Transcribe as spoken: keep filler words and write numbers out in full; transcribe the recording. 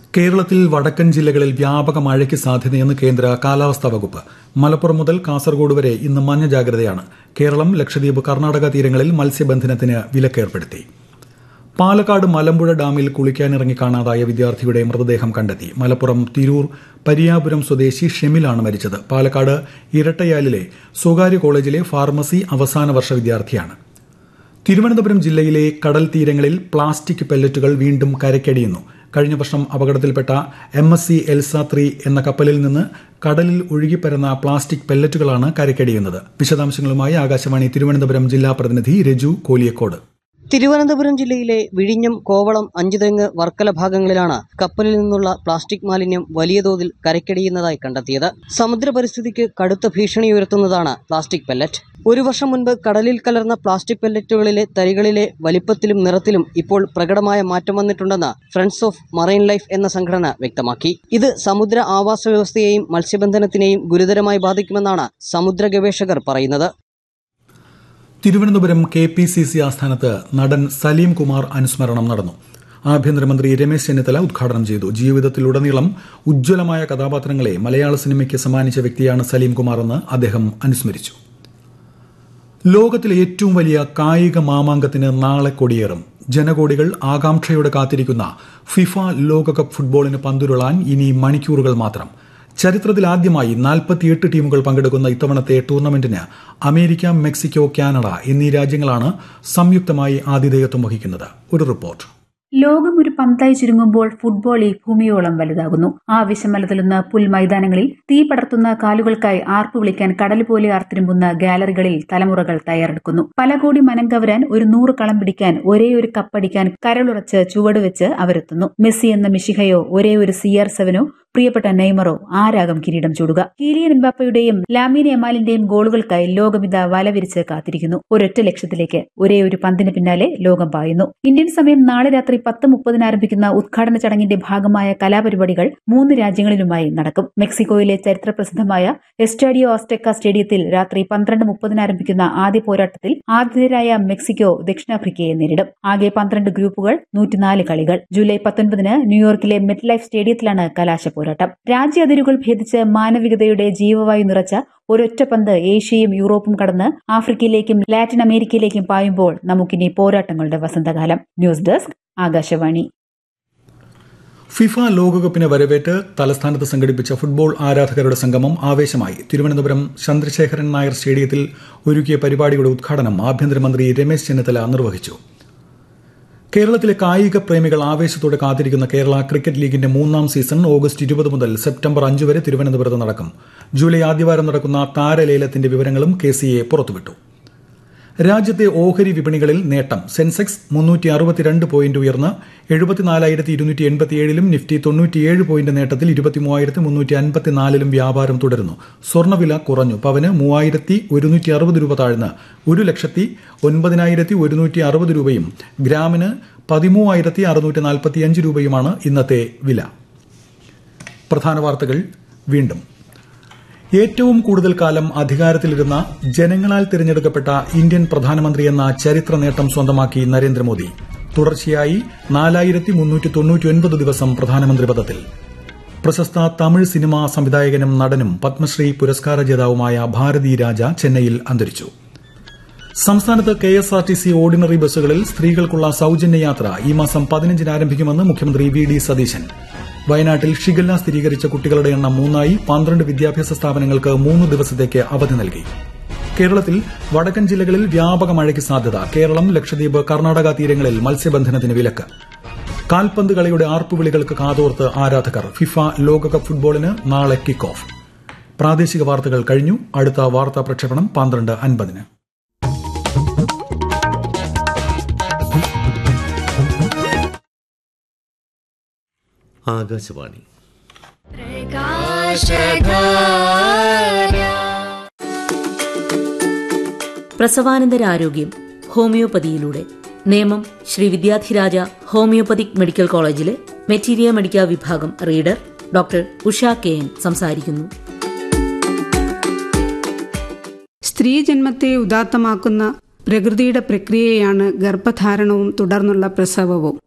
കേരളത്തിൽ വടക്കൻ ജില്ലകളിൽ വ്യാപക മഴയ്ക്ക് സാധ്യതയെന്ന് കേന്ദ്ര കാലാവസ്ഥാ വകുപ്പ്. മലപ്പുറം മുതൽ കാസർഗോഡ് വരെ ഇന്ന് മഞ്ഞ ജാഗ്രതയാണ്. കേരളം, ലക്ഷദ്വീപ്, കർണാടക തീരങ്ങളിൽ മത്സ്യബന്ധനത്തിന് വിലക്കേർപ്പെടുത്തി. പാലക്കാട് മലമ്പുഴ ഡാമിൽ കുളിക്കാനിറങ്ങി കാണാതായ വിദ്യാർത്ഥിയുടെ മൃതദേഹം കണ്ടെത്തി. മലപ്പുറം തിരൂർ പരിയാപുരം സ്വദേശി ഷെമിലാണ് മരിച്ചത്. പാലക്കാട് ഇരട്ടയാലിലെ സ്വകാര്യ കോളേജിലെ ഫാർമസി അവസാന വർഷ വിദ്യാർത്ഥിയാണ്. തിരുവനന്തപുരം ജില്ലയിലെ കടൽ തീരങ്ങളിൽ പ്ലാസ്റ്റിക് പെല്ലറ്റുകൾ വീണ്ടും കരയ്ക്കടിയുന്നു. കഴിഞ്ഞ വർഷം അപകടത്തിൽപ്പെട്ട M S C Elsa three എന്ന കപ്പലിൽ നിന്ന് കടലിൽ ഒഴുകിപ്പരന്ന പ്ലാസ്റ്റിക് പെല്ലറ്റുകളാണ് കരയ്ക്കടിയുന്നത്. വിശദാംശങ്ങളുമായി ആകാശവാണി തിരുവനന്തപുരം ജില്ലാ പ്രതിനിധി രജു കോലിയക്കോട്. തിരുവനന്തപുരം ജില്ലയിലെ വിഴിഞ്ഞം, കോവളം, അഞ്ചുതെങ്ങ്, വർക്കല ഭാഗങ്ങളിലാണ് കപ്പലിൽ നിന്നുള്ള പ്ലാസ്റ്റിക് മാലിന്യം വലിയ തോതിൽ കരയ്ക്കടിയുന്നതായി കണ്ടെത്തിയത്. സമുദ്ര പരിസ്ഥിതിക്ക് കടുത്ത ഭീഷണി ഉയർത്തുന്നതാണ് പ്ലാസ്റ്റിക് പെല്ലറ്റ്. ഒരു വർഷം മുൻപ് കടലിൽ കലർന്ന പ്ലാസ്റ്റിക് പെല്ലറ്റുകളിലെ തരികളിലെ വലിപ്പത്തിലും നിറത്തിലും ഇപ്പോൾ പ്രകടമായ മാറ്റം വന്നിട്ടുണ്ടെന്ന് ഫ്രണ്ട്സ് ഓഫ് മറൈൻ ലൈഫ് എന്ന സംഘടന വ്യക്തമാക്കി. ഇത് സമുദ്ര ആവാസ വ്യവസ്ഥയെയും മത്സ്യബന്ധനത്തിനെയും ഗുരുതരമായി ബാധിക്കുമെന്നാണ് സമുദ്ര ഗവേഷകർ പറയുന്നത്. Thiruvananthapuram K P C C ആസ്ഥാനത്ത് നടൻ സലീം കുമാർ അനുസ്മരണം നടന്നു. ആഭ്യന്തരമന്ത്രി രമേശ് ചെന്നിത്തല ഉദ്ഘാടനം ചെയ്തു. ജീവിതത്തിലുടനീളം ഉജ്ജ്വലമായ കഥാപാത്രങ്ങളെ മലയാള സിനിമയ്ക്ക് സമ്മാനിച്ച വ്യക്തിയാണ് സലീം കുമാറെന്ന് അദ്ദേഹം അനുസ്മരിച്ചു. ലോകത്തിലെ ഏറ്റവും വലിയ കായിക മാമാങ്കത്തിന് നാളെ കൊടിയേറും. ജനകോടികൾ ആകാംക്ഷയോടെ കാത്തിരിക്കുന്ന ഫിഫ ലോകകപ്പ് ഫുട്ബോളിന് പന്തുരുളാൻ ഇനി മണിക്കൂറുകൾ മാത്രം. ചരിത്രത്തിലാദ്യമായി നാൽപ്പത്തിയെട്ട് ടീമുകൾ പങ്കെടുക്കുന്ന ഇത്തവണത്തെ ടൂർണമെന്റിന് അമേരിക്ക, മെക്സിക്കോ, കാനഡ എന്നീ രാജ്യങ്ങളാണ് സംയുക്തമായി ആതിഥേയത്വം വഹിക്കുന്നത്. ഒരു റിപ്പോർട്ട്. ലോകം ഒരു പന്തായി ചുരുങ്ങുമ്പോൾ ഫുട്ബോൾ ഈ ഭൂമിയോളം വലുതാകുന്നു. ആവശ്യമലതലുന്ന പുൽമൈതാനങ്ങളിൽ തീ പടർത്തുന്ന കാലുകൾക്കായി ആർപ്പു വിളിക്കാൻ കടൽ പോലെ ആർത്തിരുമ്പുന്ന ഗാലറികളിൽ തലമുറകൾ തയ്യാറെടുക്കുന്നു. പല കോടി മനം കവരാൻ, ഒരു നൂറ് കളം പിടിക്കാൻ, ഒരേ ഒരു കപ്പടിക്കാൻ കരളുറച്ച് ചുവടുവെച്ച് അവരെത്തുന്നു. മെസ്സി എന്ന മിഷിഹയോ ഒരേ ഒരു സി ആർ സെവനോ പ്രിയപ്പെട്ട നെയ്മറോ ആരാകും കിരീടം ചൂടുക? കീലിയൻ എംബാപ്പയുടെയും ലാമിൻ യമാലിന്റെയും ഗോളുകൾക്കായി ലോകമിത വലവിരിച്ച് കാത്തിരിക്കുന്നു. ഒരൊറ്റ ലക്ഷ്യത്തിലേക്ക്, ഒരേ ഒരു പന്തിന് പിന്നാലെ ലോകം പായുന്നു. ഇന്ത്യൻ സമയം നാളെ രാത്രി പത്ത് മുപ്പതിന് ആരംഭിക്കുന്ന ഉദ്ഘാടന ചടങ്ങിന്റെ ഭാഗമായ കലാപരിപാടികൾ മൂന്ന് രാജ്യങ്ങളിലുമായി നടക്കും. മെക്സിക്കോയിലെ ചരിത്ര പ്രസിദ്ധമായ എസ്റ്റാഡിയോ ആസ്റ്റെക്ക സ്റ്റേഡിയത്തിൽ രാത്രി പന്ത്രണ്ട് മുപ്പതിന് ആരംഭിക്കുന്ന ആദ്യ പോരാട്ടത്തിൽ ആതിഥേയരായ മെക്സിക്കോ ദക്ഷിണാഫ്രിക്കയെ നേരിടും. ആകെ പന്ത്രണ്ട് ഗ്രൂപ്പുകൾ, നൂറ്റിനാല് കളികൾ. ജൂലൈ പത്തൊൻപതിന് ന്യൂയോർക്കിലെ മെറ്റ് ലൈഫ് സ്റ്റേഡിയത്തിലാണ് കലാശ പോരാട്ടം. രാജ്യ അതിരുകൾ ഭേദിച്ച് മാനവികതയുടെ ജീവവായു നിറച്ച ഒരൊറ്റ പന്ത് ഏഷ്യയും യൂറോപ്പും കടന്ന് ആഫ്രിക്കയിലേക്കും ലാറ്റിൻ അമേരിക്കയിലേക്കും പായുമ്പോൾ നമുക്കിനി പോരാട്ടങ്ങളുടെ വസന്തകാലം. News desk, Akashvani. ഫിഫ ലോകകപ്പിനെ വരവേറ്റ് തലസ്ഥാനത്ത് സംഘടിപ്പിച്ച ഫുട്ബോൾ ആരാധകരുടെ സംഗമം ആവേശമായി. തിരുവനന്തപുരം ചന്ദ്രശേഖരൻ നായർ സ്റ്റേഡിയത്തിൽ ഒരുക്കിയ പരിപാടിയുടെ ഉദ്ഘാടനം ആഭ്യന്തരമന്ത്രി രമേശ് ചെന്നിത്തല നിർവഹിച്ചു. കേരളത്തിലെ കായിക പ്രേമികൾ ആവേശത്തോടെ കാത്തിരിക്കുന്ന കേരള ക്രിക്കറ്റ് ലീഗിന്റെ മൂന്നാം സീസൺ ഓഗസ്റ്റ് ഇരുപത് മുതൽ സെപ്റ്റംബർ അഞ്ച് വരെ തിരുവനന്തപുരത്ത് നടക്കും. ജൂലൈ ആദ്യവാരം നടക്കുന്ന താരലേലത്തിന്റെ വിവരങ്ങളും കെ സി എ പുറത്തുവിട്ടു. രാജ്യത്തെ ഓഹരി വിപണികളിൽ നേട്ടം. സെൻസെക്സ് മുന്നൂറ്റി അറുപത്തിരണ്ട് പോയിന്റ് ഉയർന്ന് എഴുപത്തിനാലായിരത്തി ഇരുന്നൂറ്റി എൺപത്തിയേഴിലും നിഫ്റ്റി തൊണ്ണൂറ്റിയേഴ് പോയിന്റ് നേട്ടത്തിൽ ഇരുപത്തിമൂവായിരത്തി മുന്നൂറ്റി അൻപത്തിനാലിലും വ്യാപാരം തുടരുന്നു. സ്വർണ്ണവില കുറഞ്ഞു. പവന് മൂവായിരത്തി ഒരുന്നൂറ്റി അറുപത് രൂപ താഴ്ന്ന് ഒരു ലക്ഷത്തി ഒൻപതിനായിരത്തി ഒരുന്നൂറ്റി അറുപത് രൂപയും ഗ്രാമിന് പതിമൂവായിരത്തി അറുന്നൂറ്റി നാൽപ്പത്തിയഞ്ച് രൂപയുമാണ് ഇന്നത്തെ വില. പ്രധാന വാർത്തകൾ വീണ്ടും. ഏറ്റവും കൂടുതൽ കാലം അധികാരത്തിലിരുന്ന ജനങ്ങളാൽ തിരഞ്ഞെടുക്കപ്പെട്ട ഇന്ത്യൻ പ്രധാനമന്ത്രിയെന്ന ചരിത്ര നേട്ടം സ്വന്തമാക്കി നരേന്ദ്രമോദി. തുടർച്ചയായി നാലായിരത്തി മുന്നൂറ്റി തൊണ്ണൂറ്റിയൊൻപത് ദിവസം പ്രധാനമന്ത്രി പദത്തിൽ. പ്രശസ്ത തമിഴ് സിനിമാ സംവിധായകനും നടനും പത്മശ്രീ പുരസ്കാര ജേതാവുമായ ഭാരതി രാജ ചെന്നൈയിൽ അന്തരിച്ചു. സംസ്ഥാനത്ത് K S R T C ordinary ബസ്സുകളിൽ സ്ത്രീകൾക്കുള്ള സൌജന്യ യാത്ര ഈ മാസം പതിനഞ്ചിന് ആരംഭിക്കുമെന്ന് മുഖ്യമന്ത്രി വി ഡി സതീശൻ. വയനാട്ടിൽ ഷിഗല്ല സ്ഥിരീകരിച്ച കുട്ടികളുടെ എണ്ണം മൂന്നായി. പന്ത്രണ്ട് വിദ്യാഭ്യാസ സ്ഥാപനങ്ങൾക്ക് മൂന്ന് ദിവസത്തേക്ക് അവധി നൽകി. കേരളത്തിൽ വടക്കൻ ജില്ലകളിൽ വ്യാപക മഴയ്ക്ക് സാധ്യത. കേരളം, ലക്ഷദ്വീപ്, കർണാടക തീരങ്ങളിൽ മത്സ്യബന്ധനത്തിന് വിലക്ക്. കാൽപന്ത് കളിയുടെ ആർപ്പുവിളികൾക്ക് കാതോർത്ത് ആരാധകർ. ഫിഫ ലോകകപ്പ് ഫുട്ബോളിന് നാളെ കിക്ക് ഓഫ്. പ്രാദേശിക വാർത്തകൾ കഴിഞ്ഞു. അടുത്ത വാർത്താ പ്രക്ഷേപണം പന്ത്രണ്ട് അൻപതിന്. ആകാശവാണി. പ്രസവാനന്തരാരോഗ്യം ഹോമിയോപ്പതിയിലൂടെ നേമം ശ്രീ വിദ്യാധിരാജ ഹോമിയോപ്പതിക് മെഡിക്കൽ കോളേജിലെ മെറ്റീരിയ മെഡിക്ക വിഭാഗം reader doctor Usha K N സംസാരിക്കുന്നു. സ്ത്രീജന്മത്തെ ഉദാത്തമാക്കുന്ന പ്രകൃതിയുടെ പ്രക്രിയയാണ് ഗർഭധാരണവും തുടർന്നുള്ള പ്രസവവും.